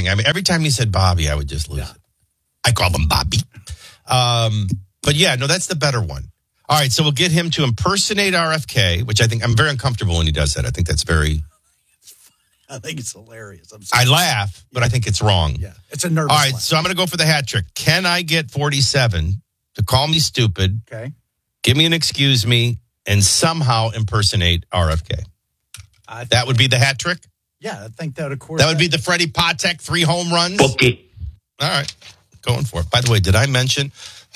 everything. I mean, every time he said Bobby, I would just lose it. I call him Bobby. But yeah, no, that's the better one. All right, so we'll get him to impersonate RFK, which I think I'm very uncomfortable when he does that. I think that's very... I think it's hilarious. I laugh, but I think it's wrong. Yeah, it's a nervous All right, laugh. so I'm going to go for the hat trick. Can I get 47 to call me stupid, give me an excuse me, and somehow impersonate RFK? That would be the hat trick? Yeah, I think that, of course. That would be the Freddie Patek 3 home runs? Okay. All right, going for it. By the way, did I mention...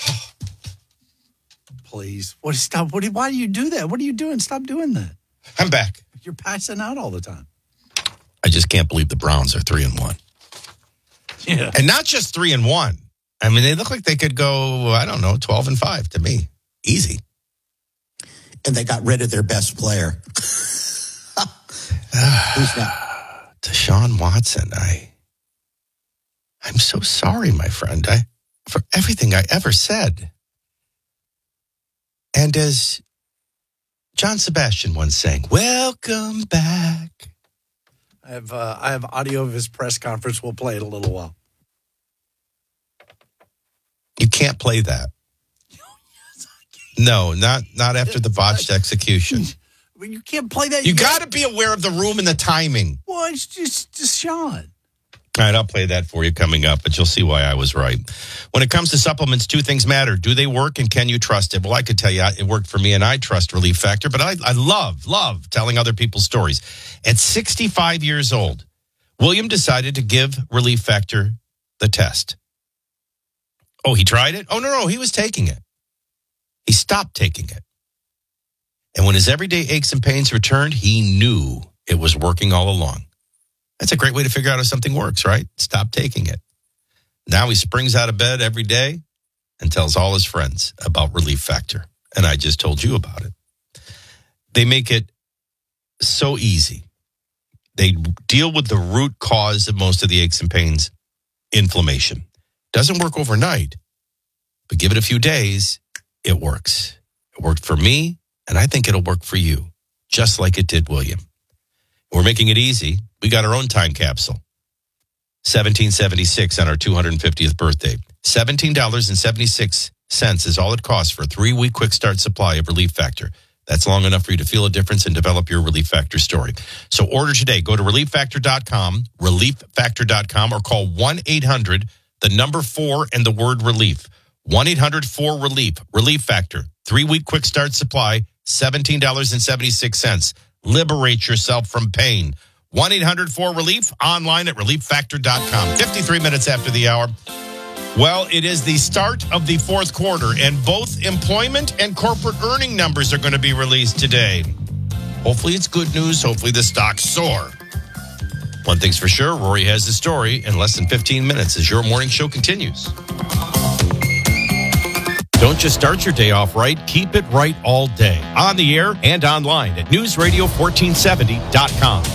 Please. Why do you do that? What are you doing? Stop doing that. I'm back. You're passing out all the time. I just can't believe the Browns are 3-1. Yeah. And not just 3-1. I mean, they look like they could go, 12-5 to me. Easy. And they got rid of their best player. Who's that? Deshaun Watson. I'm so sorry, my friend, for everything I ever said. And as John Sebastian once sang, welcome back. I have audio of his press conference. We'll play it a little while. You can't play that. No, not after the botched execution. Well, you can't play that. You got to be aware of the room and the timing. Well, it's just Deshaun. All right, I'll play that for you coming up, but you'll see why I was right. When it comes to supplements, two things matter. Do they work, and can you trust it? Well, I could tell you it worked for me, and I trust Relief Factor, but I love telling other people's stories. At 65 years old, William decided to give Relief Factor the test. Oh, he tried it? Oh, no, he was taking it. He stopped taking it. And when his everyday aches and pains returned, he knew it was working all along. That's a great way to figure out if something works, right? Stop taking it. Now he springs out of bed every day and tells all his friends about Relief Factor. And I just told you about it. They make it so easy. They deal with the root cause of most of the aches and pains, inflammation. Doesn't work overnight, but give it a few days, it works. It worked for me, and I think it'll work for you, just like it did William. We're making it easy. We got our own time capsule. 1776 on our 250th birthday. $17.76 is all it costs for a 3-week quick start supply of Relief Factor. That's long enough for you to feel a difference and develop your Relief Factor story. So order today. Go to ReliefFactor.com, ReliefFactor.com, or call 1-800, the number 4 and the word relief. 1-800-4-RELIEF. Relief Factor. 3-week quick start supply, $17.76. Liberate yourself from pain. 1-800-4-RELIEF, online at ReliefFactor.com. 53 minutes after the hour. Well, it is the start of the fourth quarter, and both employment and corporate earning numbers are going to be released today. Hopefully it's good news. Hopefully the stocks soar. One thing's for sure, Rory has the story in less than 15 minutes as your morning show continues. Don't just start your day off right, keep it right all day. On the air and online at newsradio1470.com.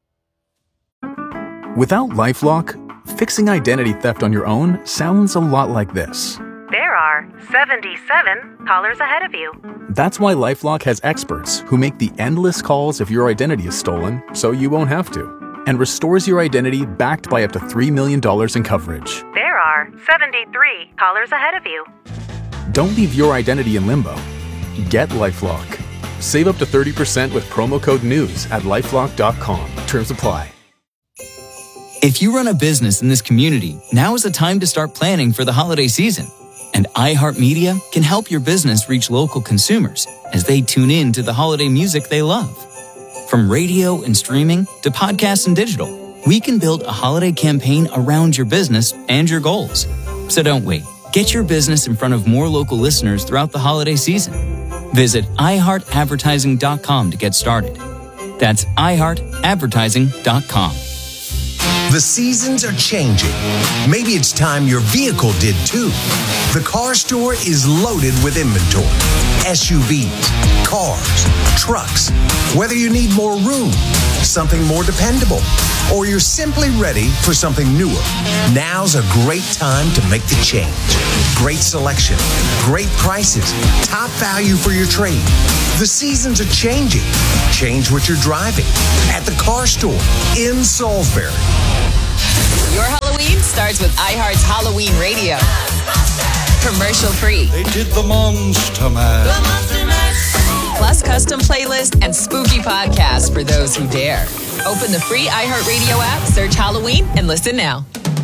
Without LifeLock, fixing identity theft on your own sounds a lot like this. There are 77 callers ahead of you. That's why LifeLock has experts who make the endless calls if your identity is stolen so you won't have to, and restores your identity backed by up to $3 million in coverage. There are 73 callers ahead of you. Don't leave your identity in limbo. Get LifeLock. Save up to 30% with promo code NEWS at LifeLock.com. Terms apply. If you run a business in this community, now is the time to start planning for the holiday season. And iHeartMedia can help your business reach local consumers as they tune in to the holiday music they love. From radio and streaming to podcasts and digital, we can build a holiday campaign around your business and your goals. So don't wait. Get your business in front of more local listeners throughout the holiday season. Visit iHeartAdvertising.com to get started. That's iHeartAdvertising.com. The seasons are changing. Maybe it's time your vehicle did too. The Car Store is loaded with inventory. SUVs, cars, trucks. Whether you need more room, something more dependable, or you're simply ready for something newer, now's a great time to make the change. Great selection, great prices, top value for your trade. The seasons are changing. Change what you're driving at the Car Store in Salisbury. Your Halloween starts with iHeart's Halloween Radio. Commercial free. They did the Monster Mash. Plus custom playlist and spooky podcasts for those who dare. Open the free iHeartRadio app, search Halloween, and listen now.